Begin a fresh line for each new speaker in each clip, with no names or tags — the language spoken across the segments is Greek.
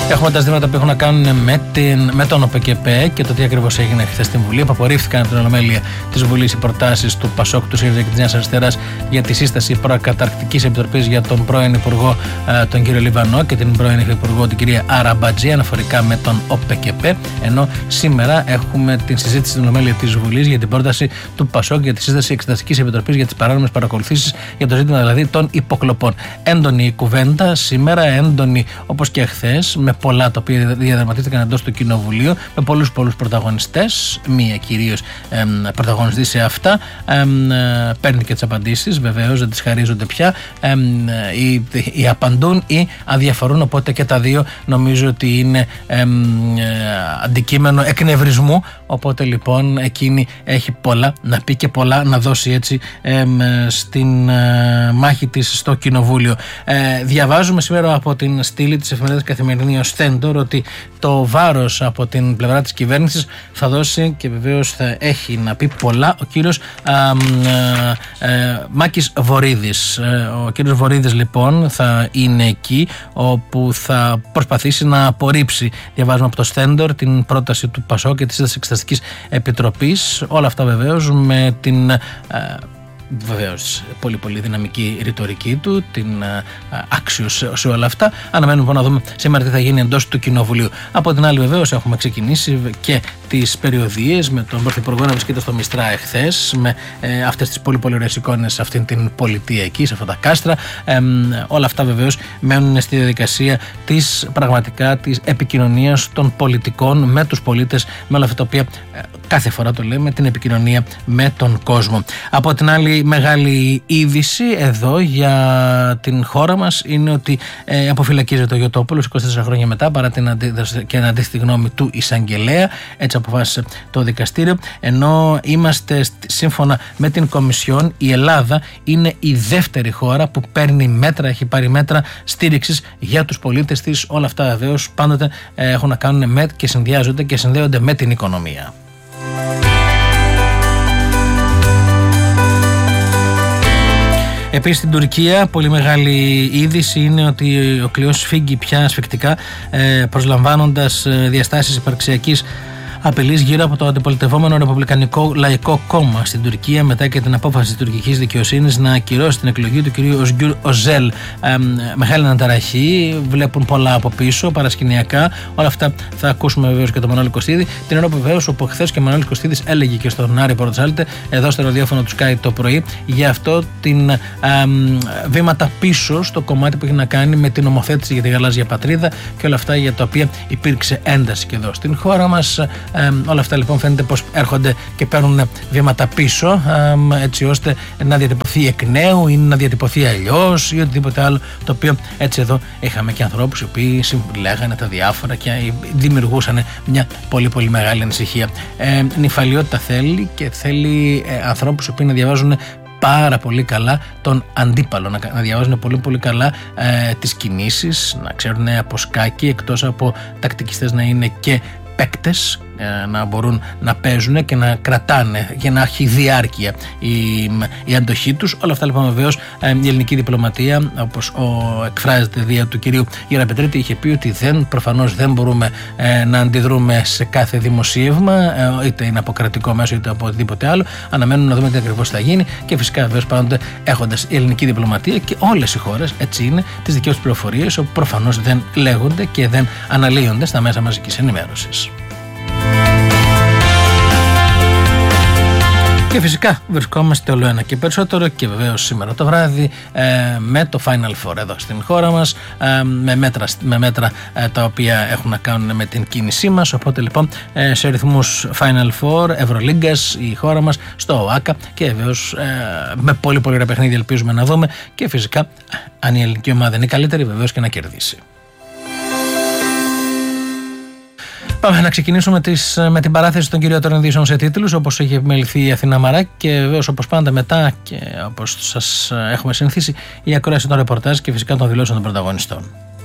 Έχουμε τα ζητήματα που έχουν να κάνουν με τον ΟΠΚΠ και το τι ακριβώς έγινε χθες στην Βουλή. Απορρίφθηκαν από την Ολομέλεια της Βουλής οι προτάσεις του ΠΑΣΟΚ, του ΣΥΡΙΖΑ και της Νέας Αριστεράς για τη σύσταση προκαταρκτικής επιτροπής για τον πρώην Υπουργό, τον κύριο Λιβανό, και την πρώην Υπουργό, την κυρία Αραμπατζή, αναφορικά με τον ΟΠΚΠ. Ενώ σήμερα έχουμε την συζήτηση στην Ολομέλεια της Βουλής για την πρόταση του ΠΑΣΟΚ για τη σύσταση εξεταστικής επιτροπής για τις παράνομες παρακολουθήσεις, για το ζήτημα δηλαδή των υποκλοπών. Έντονη η κουβέντα σήμερα, έντονη όπως και χθες, με πολλά τα οποία διαδραματίστηκαν εντός του Κοινοβουλίου, με πολλούς οι μία κυρίως πρωταγωνιστή σε αυτά, παίρνει και τις απαντήσεις, βεβαίως δεν τις χαρίζονται πια, ή απαντούν ή αδιαφορούν, οπότε και τα δύο νομίζω ότι είναι αντικείμενο εκνευρισμού, οπότε λοιπόν εκείνη έχει πολλά να πει και πολλά να δώσει έτσι στην μάχη της στο Κοινοβούλιο. Διαβάζουμε σήμερα από την στήλη της εφημερίδας Καθημερινή ως Στέντορ ότι το βάρος από την πλευρά της κυβέρνησης θα δώσει και βεβαίως θα έχει να πει πολλά ο κύριος Μάκης Βορίδης. Ο κύριος Βορίδης λοιπόν θα είναι εκεί όπου θα προσπαθήσει να απορρίψει, διαβάζουμε από το Στέντορ, την πρόταση του ΠΑΣΟΚ και της σύστασης εξεταστικής επιτροπής. Όλα αυτά βεβαίως με την βεβαίως πολύ πολύ δυναμική ρητορική του, την άξιο σε όλα αυτά. Αναμένουμε λοιπόν να δούμε σήμερα τι θα γίνει εντός του Κοινοβουλίου. Από την άλλη βεβαίως έχουμε ξεκινήσει και τις περιοδίες με τον Πρωθυπουργό να βρίσκεται στο Μιστρά εχθές, με αυτές τις πολύ πολύ ωραίες εικόνες σε αυτήν την πολιτεία εκεί, σε αυτά τα κάστρα. Όλα αυτά βεβαίως μένουν στη διαδικασία της πραγματικά της επικοινωνίας των πολιτικών με τους πολίτες, με όλα αυτά τα οποία κάθε φορά το λέμε, την επικοινωνία με τον κόσμο. Από την άλλη μεγάλη είδηση εδώ για την χώρα μας είναι ότι αποφυλακίζεται ο Γιωτόπουλος 24 χρόνια μετά, παρά την αντίθετη γνώμη του εισαγγελέα. Έτσι αποφάσισε το δικαστήριο. Ενώ είμαστε σύμφωνα με την Κομισιόν, η Ελλάδα είναι η δεύτερη χώρα που παίρνει μέτρα, έχει πάρει μέτρα στήριξης για τους πολίτες της. Όλα αυτά βεβαίως πάντοτε έχουν να κάνουν με και συνδυάζονται και συνδέονται με την οικονομία. Επίσης στην Τουρκία πολύ μεγάλη είδηση είναι ότι ο κλειός φύγει πια ασφυκτικά, προσλαμβάνοντας διαστάσεις υπαρξιακής απειλής γύρω από το αντιπολιτευόμενο Ρεπουμπλικανικό Λαϊκό Κόμμα στην Τουρκία, μετά και την απόφαση της τουρκικής δικαιοσύνης να ακυρώσει την εκλογή του κυρίου Οσγκιουρ Οζέλ. Μεγάλη αναταραχή, βλέπουν πολλά από πίσω, παρασκηνιακά. Όλα αυτά θα ακούσουμε βεβαίως και τον Μανώλη Κωστίδη. Την ώρα βεβαίως όπου χθες και ο Μανώλης Κωστίδης έλεγε και στον Άρη Πορτοσάλτε, εδώ στο ραδιόφωνο του Sky το πρωί, για αυτό την βήματα πίσω στο κομμάτι που έχει να κάνει με την νομοθέτηση για τη γαλάζια πατρίδα και όλα αυτά για τα οποία υπήρξε ένταση και εδώ στην χώρα μας. Όλα αυτά λοιπόν φαίνεται πως έρχονται και παίρνουν βήματα πίσω, έτσι ώστε να διατυπωθεί εκ νέου ή να διατυπωθεί αλλιώς ή οτιδήποτε άλλο, το οποίο έτσι εδώ είχαμε και ανθρώπους οι οποίοι λέγανε τα διάφορα και δημιουργούσαν μια πολύ πολύ μεγάλη ανησυχία. Νυφαλιότητα θέλει και θέλει ανθρώπους οι οποίοι να διαβάζουν πάρα πολύ καλά τον αντίπαλο, να διαβάζουν πολύ πολύ καλά τις κινήσεις, να ξέρουν από σκάκι, εκτός από τακτικιστές να είναι και παίκτες, να μπορούν να παίζουν και να κρατάνε και να έχει διάρκεια η αντοχή τους. Όλα αυτά λοιπόν βεβαίως η ελληνική διπλωματία, όπως εκφράζεται δια του κυρίου Γεραπετρίτη, είχε πει ότι προφανώς δεν μπορούμε να αντιδρούμε σε κάθε δημοσίευμα, είτε είναι από κρατικό μέσο είτε από οτιδήποτε άλλο. Αναμένουμε να δούμε τι ακριβώς θα γίνει και φυσικά βεβαίως πάντοτε έχοντας η ελληνική διπλωματία και όλες οι χώρες, έτσι είναι, τις δικές τους πληροφορίες, όπου προφανώς δεν λέγονται και δεν αναλύονται στα μέσα μαζικής ενημέρωσης. Και φυσικά βρισκόμαστε όλο ένα και περισσότερο και βεβαίως σήμερα το βράδυ με το Final Four εδώ στην χώρα μας, με μέτρα τα οποία έχουν να κάνουν με την κίνησή μας. Οπότε λοιπόν σε ρυθμούς Final Four, Ευρωλίγκας η χώρα μας στο ΟΑΚΑ και βεβαίως με πολύ πολύ ωραία παιχνίδια ελπίζουμε να δούμε και φυσικά αν η ελληνική ομάδα είναι καλύτερη βεβαίως και να κερδίσει. Πάμε να ξεκινήσουμε με την παράθεση των κυριότερων ειδήσεων σε τίτλους, όπως έχει επιμεληθεί η Αθηνά Μαράκη και βεβαίως όπως πάντα μετά και όπως σας έχουμε συνηθίσει η ακρόαση των ρεπορτάζ και φυσικά των δηλώσεων των πρωταγωνιστών.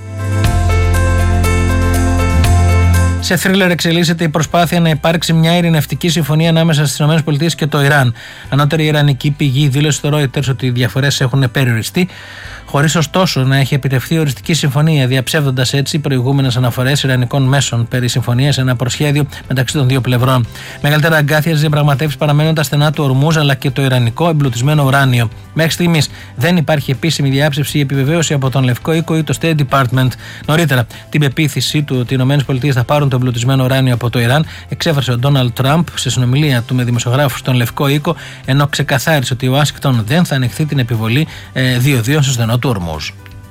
Σε θρίλερ εξελίσσεται η προσπάθεια να υπάρξει μια ειρηνευτική συμφωνία ανάμεσα στις ΗΠΑ και το Ιράν. Ανώτερη ιρανική πηγή δήλωσε στο Reuters ότι οι διαφορές έχουν περιοριστεί. χωρίς ωστόσο να έχει επιτευχθεί οριστική συμφωνία, διαψεύδοντας έτσι προηγούμενες αναφορές ιρανικών μέσων περί συμφωνίας σε ένα προσχέδιο μεταξύ των δύο πλευρών. Μεγαλύτερα αγκάθια στις διαπραγματεύσεις παραμένουν τα στενά του Ορμούζ αλλά και το ιρανικό εμπλουτισμένο ουράνιο. Μέχρι στιγμής δεν υπάρχει επίσημη διάψευση ή επιβεβαίωση από τον Λευκό Οίκο ή το State Department. Νωρίτερα, την πεποίθησή του ότι οι ΗΠΑ θα πάρουν το εμπλουτισμένο ουράνιο από το Ιράν εξέφρασε ο Ντόναλντ Τραμπ σε συνομιλία του με δημοσιογράφους στον Λευκό Οίκο, ενώ ξεκαθάρισε ότι η Ουάσιγκτον δεν θα ανεχθεί την επιβολή διοδίων στο στενό του Ορμούζ.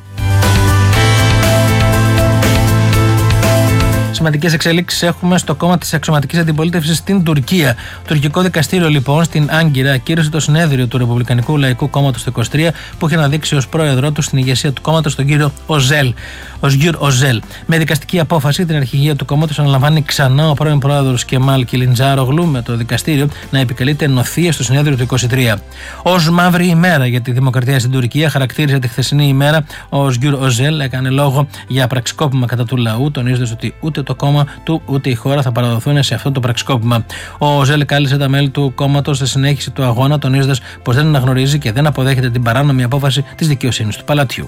Σημαντικές εξελίξεις έχουμε στο κόμμα της αξιωματικής αντιπολίτευσης στην Τουρκία. Το τουρκικό δικαστήριο, λοιπόν, στην Άγκυρα ακύρωσε το συνέδριο του Ρεπουμπλικανικού Λαϊκού Κόμματος το 23, που είχε αναδείξει ως πρόεδρό του στην ηγεσία του κόμματος τον κύριο Οσγιουρ Οζέλ. Με δικαστική απόφαση, την αρχηγία του κόμματος αναλαμβάνει ξανά ο πρώην πρόεδρος Κεμάλ Κιλιντζάρογλου, με το δικαστήριο να επικαλείται νοθεία στο συνέδριο του 23. Ως μαύρη ημέρα για τη δημοκρατία στην Τουρκία, χαρακτήριζε τη χθεσινή ημέρα. Ο Οσγιουρ Οζέλ έκανε λόγο για πραξικόπημα κατά του λαού, τονίζοντας ότι ούτε το κόμμα του ούτε η χώρα θα παραδοθούν σε αυτό το πραξικόπημα. Ο Οζέλ κάλεσε τα μέλη του κόμματος στη συνέχιση του αγώνα, τονίζοντας πως δεν αναγνωρίζει και δεν αποδέχεται την παράνομη απόφαση της δικαιοσύνης του παλατιού.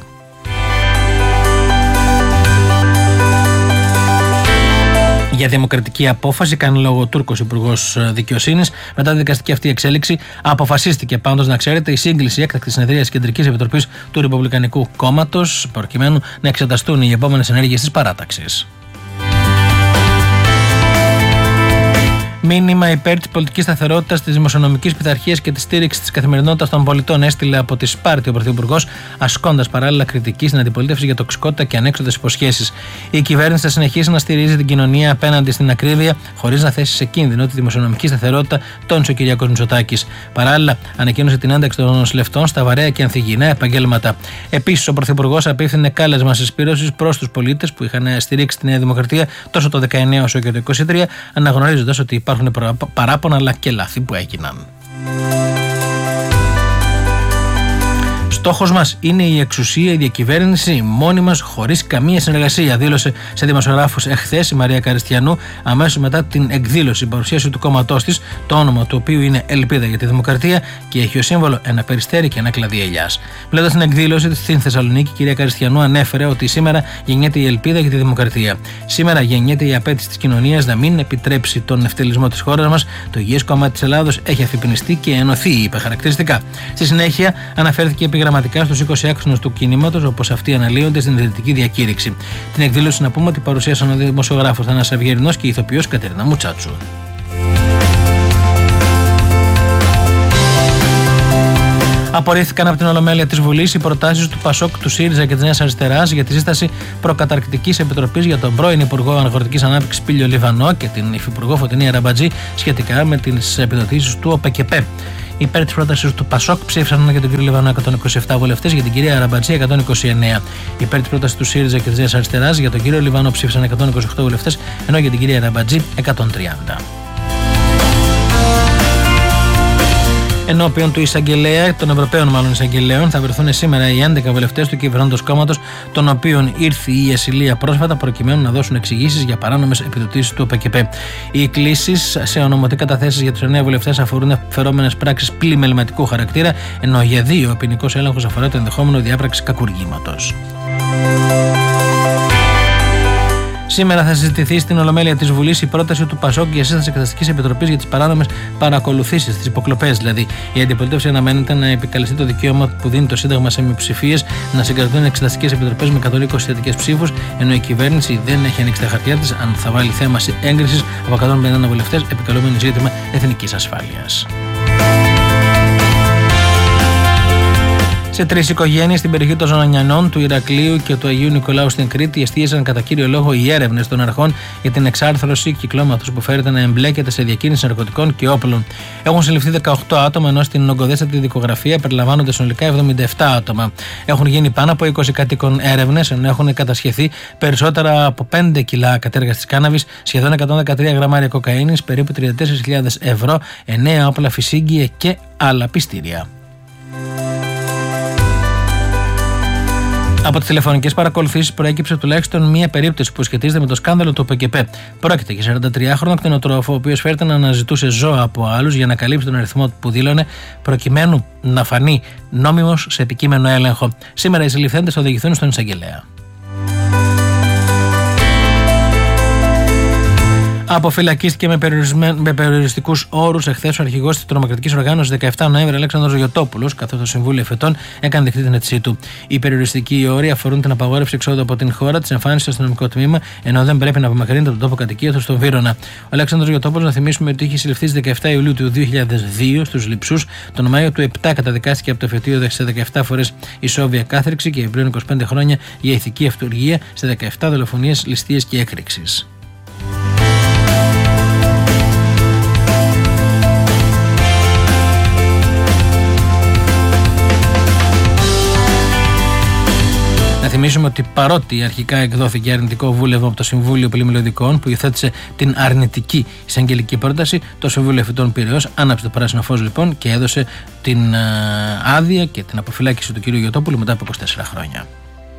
Για δημοκρατική απόφαση κάνει λόγο ο Τούρκος Υπουργός Δικαιοσύνης. Μετά τη δικαστική αυτή εξέλιξη, αποφασίστηκε πάντως, να ξέρετε, η σύγκληση έκτακτης συνεδρίας της Κεντρικής Επιτροπής του Ρεπουμπλικανικού Κόμματος, προκειμένου να εξεταστούν οι επόμενες ενέργειες της παράταξης. Μήνυμα υπέρ της πολιτικής σταθερότητας, της δημοσιονομικής πειθαρχίας και της στήριξης της καθημερινότητας των πολιτών έστειλε από τη Σπάρτη ο Πρωθυπουργός, ασκώντας παράλληλα κριτική στην αντιπολίτευση για τοξικότητα και ανέξοδες υποσχέσεις. Η κυβέρνηση θα συνεχίσει να στηρίζει την κοινωνία απέναντι στην ακρίβεια, χωρίς να θέσει σε κίνδυνο τη δημοσιονομική σταθερότητα, τόνισε ο Κυριάκος Μητσοτάκης. Παράλληλα, ανακοίνωσε την ένταξη των νοσηλευτών στα βαρέα και ανθυγιεινά επαγγέλματα. Επίσης, ο Πρωθυπουργός απίφθινε κάλεσμα συσπήρωσης προς τους πολίτες που είχαν στηρίξει τη Νέα Δημοκρατία τόσο το 19 όσο και το 23, αναγνωρίζοντας ότι υπάρχουν παράπονα αλλά και λάθη που έγιναν. Στόχος μας είναι η εξουσία, η διακυβέρνηση μόνη μας, χωρίς καμία συνεργασία, δήλωσε σε δημοσιογράφους εχθές η Μαρία Καριστιανού, αμέσως μετά την εκδήλωση, παρουσίαση του κόμματός της, το όνομα του οποίου είναι Ελπίδα για τη Δημοκρατία και έχει ως σύμβολο ένα περιστέρι και ένα κλαδί ελιάς. Μιλώντας στην εκδήλωση της στην Θεσσαλονίκη, η κυρία Καριστιανού ανέφερε ότι σήμερα γεννιέται η ελπίδα για τη δημοκρατία. Σήμερα γεννιέται η απέτηση της κοινωνίας να μην επιτρέψει τον ευτελισμό της χώρας μας. Το Υγιές Κόμμα της Ελλάδος έχει αφυπνιστεί και ενωθεί, είπε χαρακτηριστικά. Στη συνέχεια, αναφέρθηκε επιγραμματικά στους 20 άξονες του κινήματος, όπως αυτοί αναλύονται στην ιδρυτική διακήρυξη. Την εκδήλωση, να πούμε ότι παρουσίασαν ο δημοσιογράφος Θανάσης Αυγερινός και η ηθοποιός Κατερίνα Μουτσάτσου. Απορρίφθηκαν από την Ολομέλεια της Βουλής οι προτάσεις του ΠΑΣΟΚ, του ΣΥΡΙΖΑ και της Νέας Αριστεράς για τη σύσταση προκαταρκτικής επιτροπής για τον πρώην Υπουργό Αγροτικής Ανάπτυξης Πήλιο Λιβανό και την Υφυπουργό Φωτεινή Αραμπατζή σχετικά με τις επιδοτήσεις του ΟΠΕΚΕΠΕ. Υπέρ της πρότασης του ΠΑΣΟΚ ψήφισαν για τον κύριο Λιβανό 127 βουλευτές, για την κυρία Αραμπατζή 129. Υπέρ της πρότασης του ΣΥΡΙΖΑ και της Νέας Αριστεράς για τον κύριο Λιβανό ψήφισαν 128 βουλευτές, ενώ για την κυρία Αραμπατζή 130. Ενώπιον του εισαγγελέα, των Ευρωπαίων μάλλον εισαγγελέων, θα βρεθούν σήμερα οι 11 βουλευτές του κυβερνώντος κόμματος, των οποίων ήρθε η ασυλία πρόσφατα, προκειμένου να δώσουν εξηγήσεις για παράνομες επιδοτήσεις του ΟΠΕΚΕΠΕ. Οι κλήσεις σε ονομωτικά καταθέσεις για τους 9 βουλευτές αφορούν φερόμενες πράξεις πλημεληματικού χαρακτήρα, ενώ για 2 ο ποινικός έλεγχος αφορά το ενδεχόμενο διάπραξη κακουργήματος. Σήμερα θα συζητηθεί στην Ολομέλεια της Βουλής η πρόταση του ΠΑΣΟΚ για σύσταση Εξεταστικής Επιτροπής για τις παράνομες παρακολουθήσεις, τις υποκλοπές δηλαδή. Η αντιπολίτευση αναμένεται να επικαλεστεί το δικαίωμα που δίνει το Σύνταγμα σε μειοψηφίες να συγκρατούν εξεταστικές επιτροπές με 120 θετικές ψήφους, ενώ η κυβέρνηση δεν έχει ανοίξει τα χαρτιά της αν θα βάλει θέμα έγκρισης από 151 βουλευτές, επικαλούμενοι ζήτημα εθνικής ασφάλειας. Σε 3 οικογένειες στην περιοχή των Ζωνανιανών, του Ηρακλείου και του Αγίου Νικολάου στην Κρήτη εστίασαν κατά κύριο λόγο οι έρευνες των αρχών για την εξάρθρωση κυκλώματος που φέρεται να εμπλέκεται σε διακίνηση ναρκωτικών και όπλων. Έχουν συλληφθεί 18 άτομα, ενώ στην ογκοδέστατη δικογραφία περιλαμβάνονται συνολικά 77 άτομα. Έχουν γίνει πάνω από 20 κατοίκων έρευνες, ενώ έχουν κατασχεθεί περισσότερα από 5 κιλά κατέργαστης κάναβης, σχεδόν 113 γραμμάρια κοκαίνης, περίπου 34.000 ευρώ, 9 όπλα φυσίγγυε και άλλα πιστήρια. Από τις τηλεφωνικές παρακολουθήσεις προέκυψε τουλάχιστον μία περίπτωση που σχετίζεται με το σκάνδαλο του ΠΚΠ. Πρόκειται για 43χρονο κτηνοτρόφο, ο οποίος φέρεται να αναζητούσε ζώα από άλλους για να καλύψει τον αριθμό που δήλωνε, προκειμένου να φανεί νόμιμος σε επικείμενο έλεγχο. Σήμερα οι συλληφθέντες θα οδηγηθούν στον εισαγγελέα. Αποφυλακίστηκε με περιοριστικούς όρους εχθές ο αρχηγός της τρομοκρατικής οργάνωσης 17 Νοέμβρη, Αλέξανδρος Γιωτόπουλος, καθώς το Συμβούλιο Εφετών έκανε δεκτή την αίτησή του. Οι περιοριστικοί όροι αφορούν την απαγόρευση εξόδου από την χώρα, της εμφάνισης στο αστυνομικό τμήμα, ενώ δεν πρέπει να απομακρύνεται από τον τόπο κατοικίας του στον Βύρωνα. Ο Αλέξανδρος Γιωτόπουλος, να θυμίσουμε ότι είχε συλληφθεί στις 17 Ιουλίου του 2002 στους Λειψούς. Τον Μάιο του 7 καταδικάστηκε από το εφετείο σε 17 φορές ισόβια κάθριξη και πλέον 25 χρόνια για ηθική αυτουργία σε 17 δολοφονίες, ληστείες και έκρηξης. Να θυμίσουμε ότι παρότι αρχικά εκδόθηκε αρνητικό βούλευμα από το Συμβούλιο Πολυμελωδικών που υιοθέτησε την αρνητική εισαγγελική πρόταση, το Συμβούλιο Εφετών Πειραιώς άναψε το πράσινο φως λοιπόν και έδωσε την άδεια και την αποφυλάκηση του κ. Γιωτόπουλου μετά από 24 χρόνια.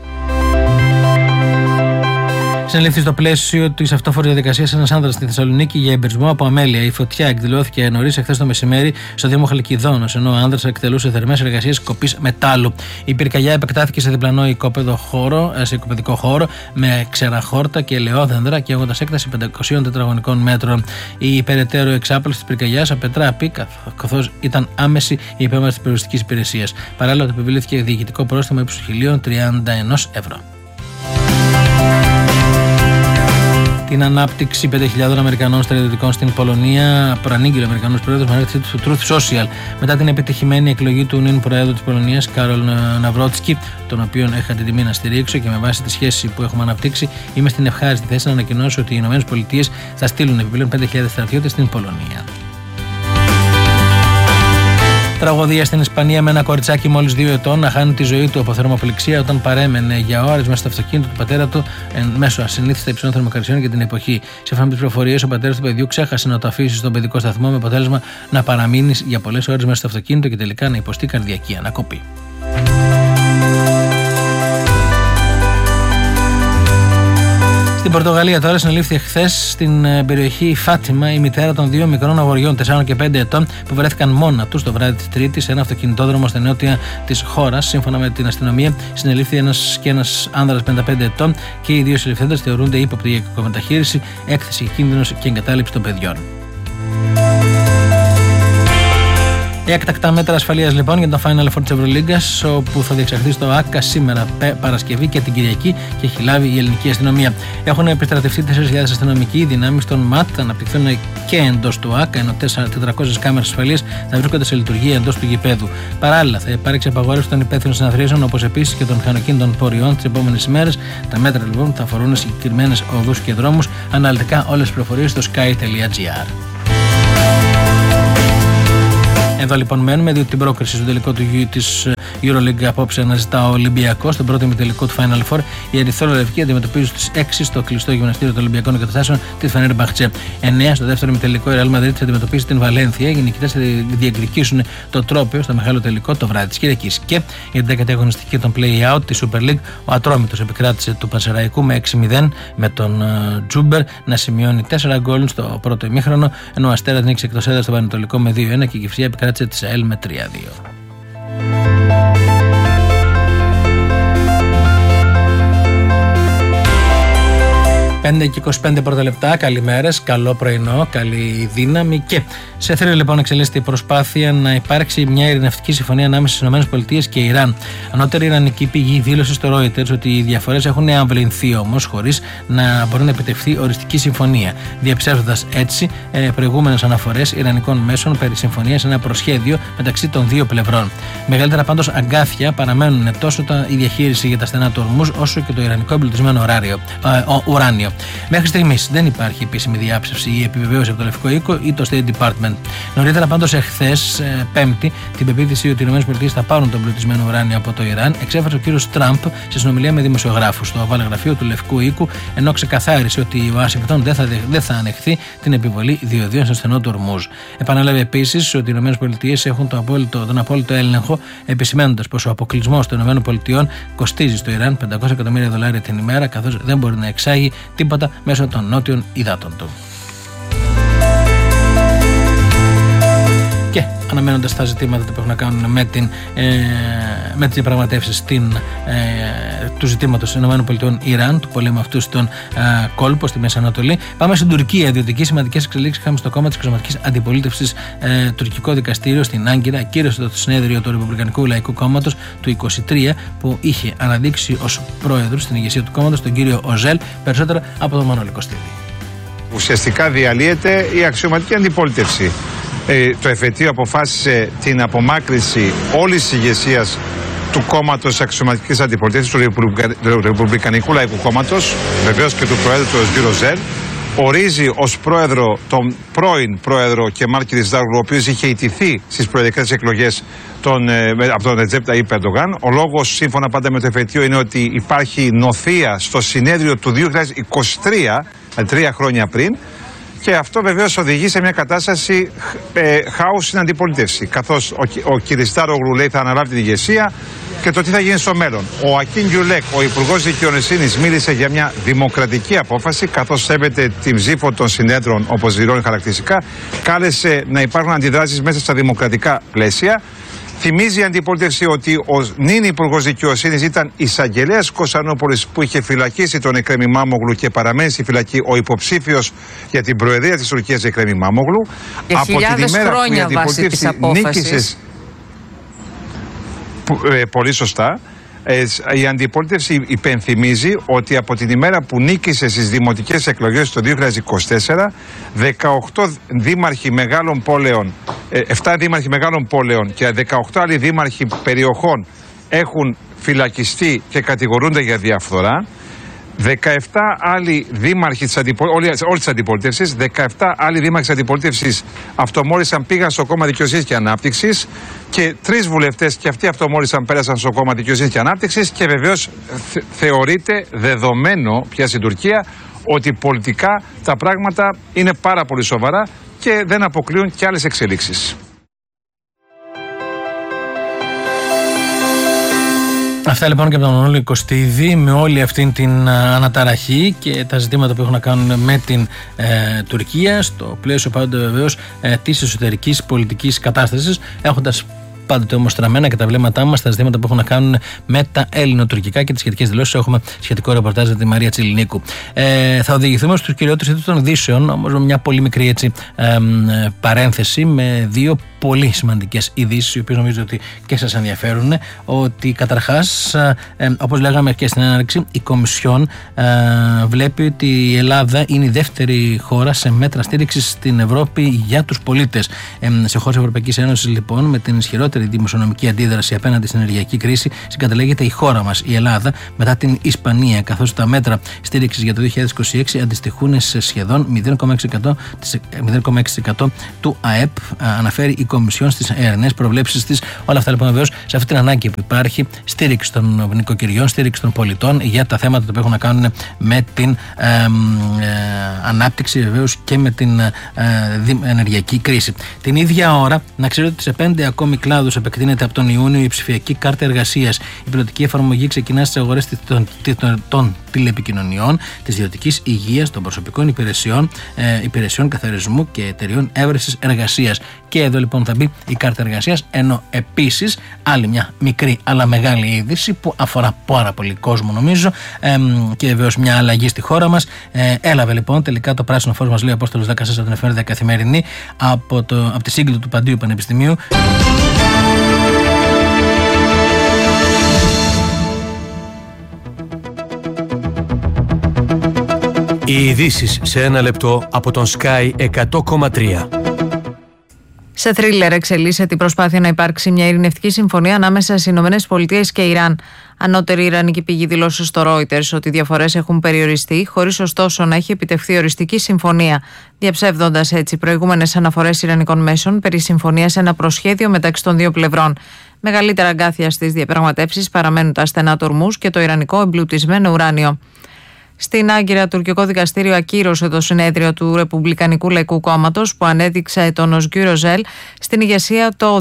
Συνελήφθη στο πλαίσιο της αυτόφορης διαδικασίας ένας άνδρας στη Θεσσαλονίκη για εμπερισμό από αμέλεια. Η φωτιά εκδηλώθηκε νωρίς εχθές το μεσημέρι στο Δήμο Χαλκιδόνος, ενώ ο άνδρας εκτελούσε θερμές εργασίες κοπής μετάλλου. Η πυρκαγιά επεκτάθηκε σε διπλανό οικοπαιδικό χώρο με ξεραχόρτα και ελαιόδενδρα και έχοντας έκταση 500 τετραγωνικών μέτρων. Η περαιτέρω εξάπλωση της πυρκαγιάς απετράπη, καθώς ήταν άμεση η επέμβαση της περιοριστικής υπηρεσίας. Παράλληλα, επιβλήθηκε διοικητικό πρόστιμο ύψους 1.031 ευρώ. Την ανάπτυξη 5.000 Αμερικανών στρατιωτικών στην Πολωνία προανήγγειλε ο Αμερικανός πρόεδρος με άρθρο του Truth Social μετά την επιτυχημένη εκλογή του νυν Προέδρου της Πολωνίας, Κάρολ Ναυρότσκι, τον οποίον είχα την τιμή να στηρίξω και με βάση τη σχέση που έχουμε αναπτύξει, είμαι στην ευχάριστη θέση να ανακοινώσω ότι οι ΗΠΑ θα στείλουν επιπλέον 5.000 στρατιώτες στην Πολωνία. Τραγωδία στην Ισπανία με ένα κοριτσάκι μόλις 2 ετών να χάνει τη ζωή του από θερμοπληξία όταν παρέμενε για ώρες μέσα στο αυτοκίνητο του πατέρα του μέσω ασυνήθιστα υψηλών θερμοκρασιών για την εποχή. Σύμφωνα με τις πληροφορίες, ο πατέρας του παιδιού ξέχασε να το αφήσει στον παιδικό σταθμό με αποτέλεσμα να παραμείνει για πολλές ώρες μέσα στο αυτοκίνητο και τελικά να υποστεί καρδιακή ανακοπή. Στην Πορτογαλία τώρα συνελήφθη εχθές στην περιοχή Φάτιμα η μητέρα των 2 μικρών αγοριών 4 και 5 ετών που βρέθηκαν μόνα τους το βράδυ της Τρίτης σε ένα αυτοκινητόδρομο στα νότια της χώρας. Σύμφωνα με την αστυνομία, συνελήφθη ένας άνδρας 55 ετών και οι 2 συλληφθέντες θεωρούνται ύποπτοι για κακομεταχείριση, έκθεση κίνδυνος και εγκατάλειψη των παιδιών. Έκτακτα μέτρα ασφαλείας λοιπόν για το Final Four της Ευρωλίγκας, όπου θα διεξαχθεί στο ΆΚΑ σήμερα Παρασκευή και την Κυριακή και έχει λάβει η ελληνική αστυνομία. Έχουν επιστρατευτεί 4.000 αστυνομικοί δυνάμεις των ΜΑΤ, θα αναπτυχθούν και εντός του ΆΚΑ, ενώ 400 κάμερες ασφαλείας θα βρίσκονται σε λειτουργία εντός του γηπέδου. Παράλληλα, θα υπάρξει απαγόρευση των υπεύθυνων συναθρήσεων, όπως επίσης και των μηχανοκίνητων πορειών τις επόμενες ημέρες. Τα μέτρα λοιπόν θα αφορούν συγκεκριμένες οδούς και δρόμους. Αναλυτικά όλες τις πληροφορίες στο sky.gr. Εδώ λοιπόν μένουμε, διότι την πρόκριση στον τελικό της EuroLeague απόψε αναζητά ο Ολυμπιακός. Στον πρώτο ημιτελικό του Final Four, οι ερυθρόλευκοι αντιμετωπίζουν στις 6 στο κλειστό γυμναστήριο των Ολυμπιακών Εγκαταστάσεων τη Φενέρμπαχτσε. 9 στο δεύτερο ημιτελικό, η Real Madrid θα αντιμετωπίσει την Βαλένθια. Οι νικητές θα διεκδικήσουν το τρόπαιο στο μεγάλο τελικό το βράδυ της Κυριακής. Και για την 10η αγωνιστική των Play-Out τη Super League, ο Ατρόμητος επικράτησε του Πανσεραϊκού με 6-0, με τον Τζούμπερ να σημειώνει 4 γκολ στο πρώτο ημίχρονο, ενώ ο Αστέρας νίκησε εκτός έδρας στο Πανετολικό με 2-1 και η Κυφσιά επικράτησε τη ΑΕΛ με 3-2. 5 και 25 πρώτα λεπτά, καλημέρες, καλό πρωινό, καλή δύναμη. Και σε θρύλο λοιπόν εξελίσσεται η προσπάθεια να υπάρξει μια ειρηνευτική συμφωνία ανάμεσα στις ΗΠΑ και Ιράν. Ανώτερη ιρανική πηγή δήλωσε στο Reuters ότι οι διαφορές έχουν αμβληνθεί όμως χωρίς να μπορεί να επιτευχθεί οριστική συμφωνία, διαψεύδοντας έτσι προηγούμενες αναφορές ιρανικών μέσων περί συμφωνίας σε ένα προσχέδιο μεταξύ των δύο πλευρών. Μεγαλύτερα πάντως αγκάθια παραμένουν τόσο η διαχείριση για τα στενά του Ορμούζ όσο και το ιρανικό εμπλουτισμένο ουράνιο. Μέχρι στιγμής δεν υπάρχει επίσημη διάψευση ή επιβεβαίωση από το Λευκό Οίκο ή το State Department. Νωρίτερα, πάντως, εχθές, Πέμπτη, την πεποίθηση ότι οι ΗΠΑ θα πάρουν τον πλουτισμένο ουράνιο από το Ιράν, εξέφρασε ο κύριος Τραμπ σε συνομιλία με δημοσιογράφους στο Οβάλ Γραφείο του Λευκού Οίκου, ενώ ξεκαθάρισε ότι η Ουάσιγκτον δεν θα ανεχθεί την επιβολή διοδίων στο στενό του Ορμούζ. Επανέλαβε επίσης ότι οι ΗΠΑ έχουν τον απόλυτο έλεγχο, επισημαίνοντας πως ο αποκλεισμός των ΗΠΑ κοστίζει στο Ιράν $500 εκατομμύρια την ημέρα, καθώς δεν μπορεί να εξάγει τίποτα μέσω των νότιων υδάτων του. Και αναμένοντας τα ζητήματα που έχουν να κάνουν με τις διαπραγματεύσεις του ζητήματος των ΗΠΑ-Ιράν, του πολέμου αυτού στον κόλπο, στη Μέση Ανατολή, πάμε στην Τουρκία, διότι εκεί σημαντικές εξελίξεις είχαμε στο κόμμα της αξιωματικής αντιπολίτευσης. Τουρκικό δικαστήριο στην Άγκυρα κύρωσε το συνέδριο του Ρεπουμπλικανικού Λαϊκού Κόμματος του 23, που είχε αναδείξει ως πρόεδρο στην ηγεσία του κόμματος τον κύριο Οζέλ. Περισσότερα από τον Μανώλη Κωστίδη.
Ουσιαστικά διαλύεται η αξιωματική αντιπολίτευση. Το εφετείο αποφάσισε την απομάκρυνση όλης της ηγεσίας του κόμματος αξιωματικής αντιπολίτευσης, του Ρεπουμπλικανικού Λαϊκού Κόμματος, βεβαίως και του Προέδρου του κ. Ζέλ. Ορίζει ως πρόεδρο τον πρώην πρόεδρο Κεμάλ Κιλισντάρογλου, ο οποίος είχε ιτηθεί στις προεδρικές εκλογές από τον Ρετζέπ Ταγιίπ Ερντογάν. Ο λόγος, σύμφωνα πάντα με το εφετείο, είναι ότι υπάρχει νοθεία στο συνέδριο του 2023, 3 χρόνια πριν. Και αυτό βεβαίως οδηγεί σε μια κατάσταση χάους στην αντιπολίτευση. Καθώς ο Κιλισντάρογλου λέει θα αναλάβει την ηγεσία και το τι θα γίνει στο μέλλον. Ο Ακίν Γκιουλέκ, ο Υπουργός Δικαιοσύνης, μίλησε για μια δημοκρατική απόφαση, καθώς σέβεται την ψήφο των συνέδρων, όπως δηλώνει χαρακτηριστικά. Κάλεσε να υπάρχουν αντιδράσεις μέσα στα δημοκρατικά πλαίσια. Θυμίζει η αντιπολίτευση ότι ο νυν Υπουργός Δικαιοσύνης ήταν εισαγγελέας Κωνσταντινούπολης, που είχε φυλακίσει τον Εκρέμ Ημάμογλου και παραμένει στη φυλακή ο υποψήφιος για την προεδρία της Τουρκίας Εκρέμ Ημάμογλου.
Για χιλιάδες χρόνια βάσει της απόφασης.
Πολύ σωστά. Η αντιπολίτευση υπενθυμίζει ότι από την ημέρα που νίκησε στις δημοτικές εκλογές το 2024, 18 δήμαρχοι μεγάλων πόλεων, 7 δήμαρχοι μεγάλων πόλεων και 18 άλλοι δήμαρχοι περιοχών έχουν φυλακιστεί και κατηγορούνται για διαφθορά. 17 άλλοι δήμαρχοι όλης της αντιπολίτευσης, 17 άλλοι δήμαρχοι της αντιπολίτευσης αυτομόλυσαν, πήγαν στο κόμμα Δικαιοσύνης και Ανάπτυξης, και 3 βουλευτές και αυτοί αυτομόλυσαν, πέρασαν στο κόμμα Δικαιοσύνης και Ανάπτυξης, και βεβαίως θεωρείται δεδομένο πια στην Τουρκία ότι πολιτικά τα πράγματα είναι πάρα πολύ σοβαρά και δεν αποκλείουν και άλλες εξελίξεις.
Αυτά λοιπόν και από τον Μανώλη Κωστίδη, με όλη αυτή την αναταραχή και τα ζητήματα που έχουν να κάνουν με την Τουρκία, στο πλαίσιο πάντοτε βεβαίως της εσωτερικής πολιτικής κατάστασης, έχοντας πάντοτε όμως στραμμένα και τα βλέμματά μας στα ζητήματα που έχουν να κάνουν με τα ελληνοτουρκικά και τις σχετικές δηλώσεις. Έχουμε σχετικό ρεπορτάζ με τη Μαρία Τσιλινίκου. Θα οδηγηθούμε στους κυριότερους τίτλους των ειδήσεων, όμως με μια πολύ μικρή παρένθεση, με 2 πολύ σημαντικές ειδήσεις, οι οποίες νομίζω ότι και σας ενδιαφέρουν. Ότι καταρχάς, όπως λέγαμε και στην έναρξη, η Κομισιόν βλέπει ότι η Ελλάδα είναι η δεύτερη χώρα σε μέτρα στήριξης στην Ευρώπη για τους πολίτες. Σε χώρες Ευρωπαϊκής Ένωσης, λοιπόν, με την ισχυρότερη δημοσιονομική αντίδραση απέναντι στην ενεργειακή κρίση, συγκαταλέγεται η χώρα μας, η Ελλάδα, μετά την Ισπανία, καθώς τα μέτρα στήριξης για το 2026 αντιστοιχούν σε σχεδόν 0,6% του ΑΕΠ, αναφέρει η Κομισιόν στις ερνές προβλέψεις της. Όλα αυτά λοιπόν βεβαίως σε αυτή την ανάγκη που υπάρχει στήριξη των νοικοκυριών, στήριξη των πολιτών για τα θέματα που έχουν να κάνουν με την ανάπτυξη βεβαίως και με την ενεργειακή κρίση. Την ίδια ώρα, να ξέρετε ότι σε 5 ακόμη κλάδους επεκτείνεται από τον Ιούνιο η ψηφιακή κάρτα εργασίας. Η πιλωτική εφαρμογή ξεκινά στις αγορές των τηλεπικοινωνιών, της ιδιωτικής υγείας, των προσωπικών υπηρεσιών καθαρισμού και εταιριών έβρεσης εργασίας. Και εδώ λοιπόν θα μπει η κάρτα εργασίας, ενώ επίσης άλλη μια μικρή αλλά μεγάλη είδηση που αφορά πάρα πολύ κόσμο, νομίζω, και βεβαίως μια αλλαγή στη χώρα μας. Έλαβε λοιπόν τελικά το πράσινο φως, μας λέει ο Απόστολος 14 από την εφημερίδα Καθημερινή, από τη σύγκληση του Παντίου Πανεπιστημίου.
Οι ειδήσεις σε 1 λεπτό από τον Sky 100,3.
Σε θρίλερ εξελίσσεται η προσπάθεια να υπάρξει μια ειρηνευτική συμφωνία ανάμεσα στις ΗΠΑ και Ιράν. Ανώτερη ιρανική πηγή δήλωσε στο Reuters ότι οι διαφορές έχουν περιοριστεί, χωρίς ωστόσο να έχει επιτευχθεί οριστική συμφωνία, διαψεύδοντας έτσι προηγούμενες αναφορές ιρανικών μέσων περί συμφωνίας σε ένα προσχέδιο μεταξύ των δύο πλευρών. Μεγαλύτερα αγκάθια στις διαπραγματεύσεις παραμένουν τα στενά του Ορμούζ και το ιρανικό εμπλουτισμένο ουράνιο. Στην Άγκυρα, τουρκικό δικαστήριο ακύρωσε το συνέδριο του Ρεπουμπλικανικού Λαϊκού Κόμματος που ανέδειξε τον Οσγκούρ Οζέλ στην ηγεσία το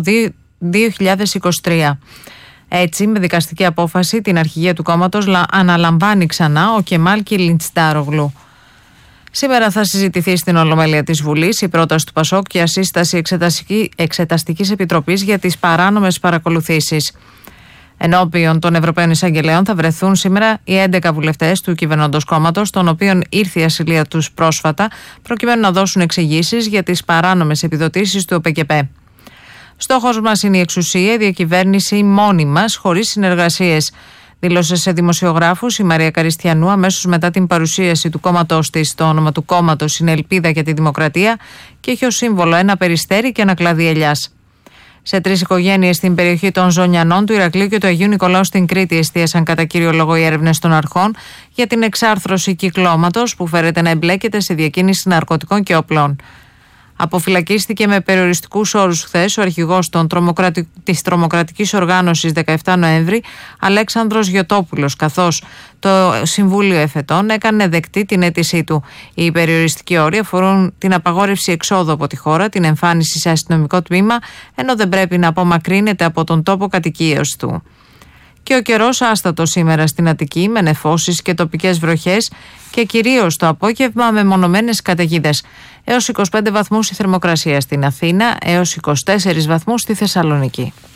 2023. Έτσι, με δικαστική απόφαση, την αρχηγία του κόμματος αναλαμβάνει ξανά ο Κεμάλ Κιλιντσντάρογλου. Σήμερα θα συζητηθεί στην Ολομέλεια της Βουλής η πρόταση του ΠΑΣΟΚ για σύσταση εξεταστικής επιτροπής για τις παράνομες παρακολουθήσεις. Ενώπιον των Ευρωπαίων Εισαγγελέων θα βρεθούν σήμερα οι 11 βουλευτές του κυβερνώντος κόμματος, των οποίων ήρθε η ασυλία τους πρόσφατα, προκειμένου να δώσουν εξηγήσεις για τις παράνομες επιδοτήσεις του ΟΠΕΚΕΠΕ. Στόχος μας είναι η εξουσία, η διακυβέρνηση μόνη μας, χωρίς συνεργασίες, δήλωσε σε δημοσιογράφους η Μαρία Καριστιανού αμέσως μετά την παρουσίαση του κόμματός της. Το όνομα του κόμματος είναι Ελπίδα για τη Δημοκρατία και έχει ως σύμβολο ένα περιστέρι και ένα κλαδί ελιάς. Σε 3 οικογένειες στην περιοχή των Ζωνιανών, του Ηρακλείου και του Αγίου Νικολάου στην Κρήτη εστίασαν κατά κύριο λόγο οι έρευνες των αρχών για την εξάρθρωση κυκλώματος που φέρεται να εμπλέκεται σε διακίνηση ναρκωτικών και όπλων. Αποφυλακίστηκε με περιοριστικούς όρους χθες ο αρχηγός της τρομοκρατικής οργάνωσης 17 Νοέμβρη, Αλέξανδρος Γιωτόπουλος, καθώς το Συμβούλιο Εφετών έκανε δεκτή την αίτησή του. Οι περιοριστικοί όροι αφορούν την απαγόρευση εξόδου από τη χώρα, την εμφάνιση σε αστυνομικό τμήμα, ενώ δεν πρέπει να απομακρύνεται από τον τόπο κατοικίας του. Και ο καιρός άστατος σήμερα στην Αττική, με νεφώσεις και τοπικές βροχές και κυρίως το απόγευμα με μονομένες καταιγίδες. Έως 25 βαθμούς η θερμοκρασία στην Αθήνα, έως 24 βαθμούς στη Θεσσαλονίκη.